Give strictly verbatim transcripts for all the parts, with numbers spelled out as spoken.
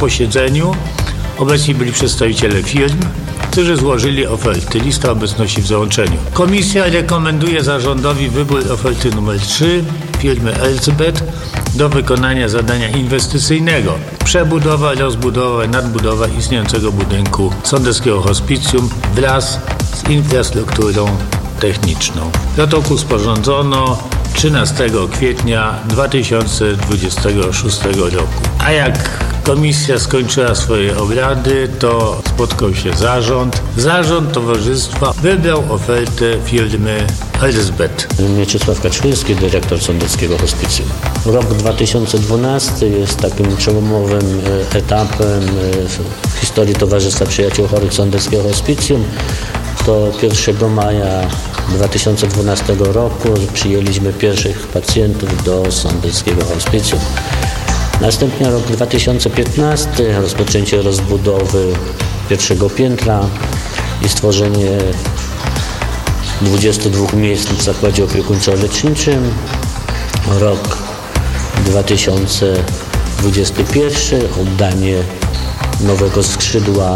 posiedzeniu obecni byli przedstawiciele firm, którzy złożyli oferty. Lista obecności w załączeniu. Komisja rekomenduje zarządowi wybór oferty numer trzy firmy Elzebet do wykonania zadania inwestycyjnego. Przebudowa, rozbudowa, nadbudowa istniejącego budynku sądeckiego hospicjum wraz z infrastrukturą techniczną. Protokół sporządzono trzynastego kwietnia dwa tysiące dwudziestego szóstego roku. A jak komisja skończyła swoje obrady, to spotkał się zarząd. Zarząd towarzystwa wybrał ofertę firmy Elzebet. Mieczysław Kaczmarski, dyrektor sądeckiego hospicjum. Rok dwa tysiące dwunasty jest takim przełomowym etapem w historii Towarzystwa Przyjaciół Chorych Sądeckiego Hospicjum. To pierwszego maja dwa tysiące dwunastego roku przyjęliśmy pierwszych pacjentów do sądeckiego hospicjum. Następnie rok dwa tysiące piętnasty, rozpoczęcie rozbudowy pierwszego piętra i stworzenie dwudziestu dwóch miejsc w zakładzie opiekuńczo-leczniczym. Rok dwa tysiące dwudziesty pierwszy, oddanie nowego skrzydła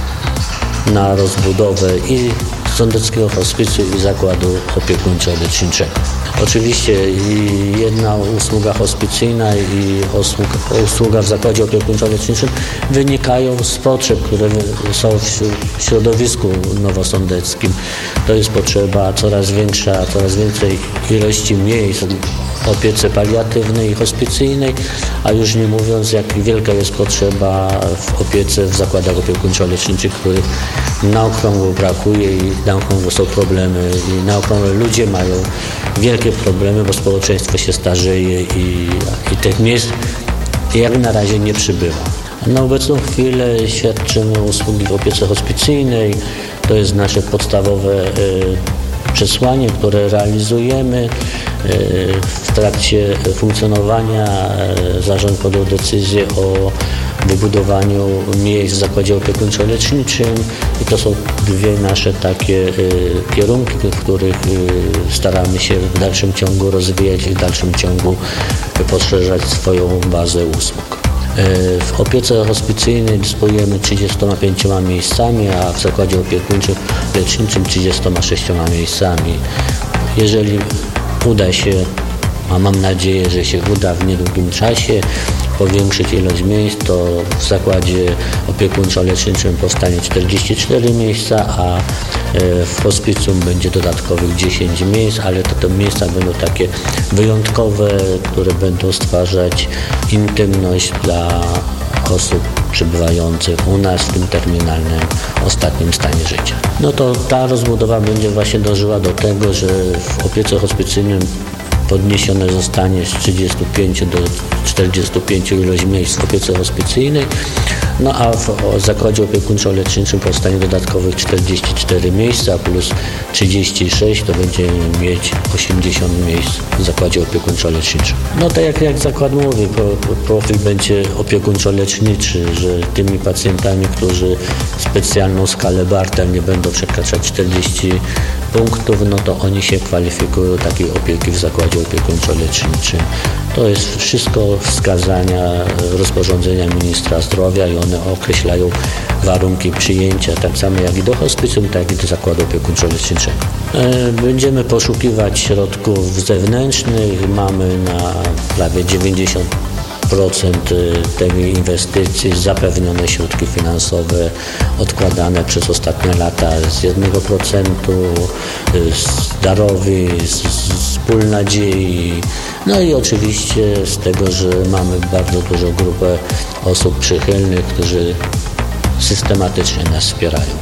na rozbudowę i sądeckiego hospicjum i zakładu opiekuńczo-leczniczego. Oczywiście i jedna usługa hospicyjna i usługa, usługa w zakładzie opiekuńczo-leczniczym wynikają z potrzeb, które są w środowisku nowosądeckim. To jest potrzeba coraz większa, coraz więcej ilości miejsc w opiece paliatywnej i hospicyjnej, a już nie mówiąc, jak wielka jest potrzeba w opiece w zakładach opiekuńczo-leczniczych, których na okrągło brakuje i na okrągło są problemy i na okrągło ludzie mają wielkie problemy, bo społeczeństwo się starzeje i, i tych miejsc jak na razie nie przybywa. Na obecną chwilę świadczymy usługi w opiece hospicyjnej. To jest nasze podstawowe y, przesłanie, które realizujemy. W trakcie funkcjonowania zarząd podjął decyzję o wybudowaniu miejsc w zakładzie opiekuńczo-leczniczym i to są dwie nasze takie kierunki, w których staramy się w dalszym ciągu rozwijać i w dalszym ciągu poszerzać swoją bazę usług. W opiece hospicyjnej dysponujemy trzydziestoma pięcioma miejscami, a w zakładzie opiekuńczo-leczniczym trzydziestoma sześcioma miejscami. Jeżeli uda się, a mam nadzieję, że się uda w niedługim czasie powiększyć ilość miejsc, to w zakładzie opiekuńczo-leczniczym powstanie czterdzieści cztery miejsca, a w hospicjum będzie dodatkowych dziesięć miejsc, ale to te miejsca będą takie wyjątkowe, które będą stwarzać intymność dla osób przebywających u nas w tym terminalnym ostatnim stanie życia. No to ta rozbudowa będzie właśnie dążyła do tego, że w opiece hospicyjnej podniesione zostanie z trzydziestu pięciu do czterdziestu pięciu ilość miejsc w opiece hospicyjnej, no a w zakładzie opiekuńczo-leczniczym powstanie dodatkowych czterdzieści cztery miejsca plus trzydzieści sześć, to będziemy mieć osiemdziesiąt miejsc w zakładzie opiekuńczo-leczniczym. No tak jak, jak zakład mówi, profil będzie opiekuńczo-leczniczy, że tymi pacjentami, którzy specjalną skalę Barta nie będą przekraczać czterdziestu punktów, no to oni się kwalifikują do takiej opieki w zakładzie opiekuńczo-leczniczym. To jest wszystko wskazania rozporządzenia ministra zdrowia i one określają warunki przyjęcia, tak samo jak i do hospicjum, tak i do zakładu opiekuńczo-leczniczego. Będziemy poszukiwać środków zewnętrznych. Mamy na prawie dziewięćdziesiąt procent tej inwestycji zapewnione środki finansowe odkładane przez ostatnie lata z jednego procenta, z darowizn, z pól nadziei, no i oczywiście z tego, że mamy bardzo dużą grupę osób przychylnych, którzy systematycznie nas wspierają.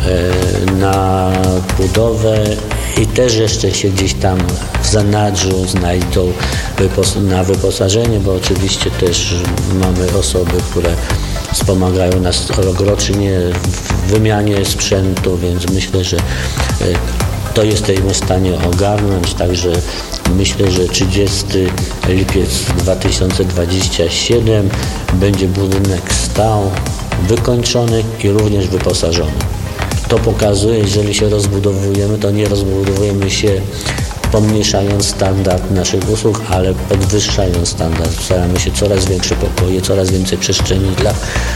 Na budowę i też jeszcze się gdzieś tam w zanadrzu znajdą na wyposażenie, bo oczywiście też mamy osoby, które wspomagają nas rokrocznie w wymianie sprzętu, więc myślę, że to jesteśmy w stanie ogarnąć, także myślę, że trzydziestego lipca dwa tysiące dwudziestego siódmego będzie budynek stał, wykończony i również wyposażony. To pokazuje, jeżeli się rozbudowujemy, to nie rozbudowujemy się pomniejszając standard naszych usług, ale podwyższając standard. Staramy się coraz większe pokoje, coraz więcej przestrzeni dla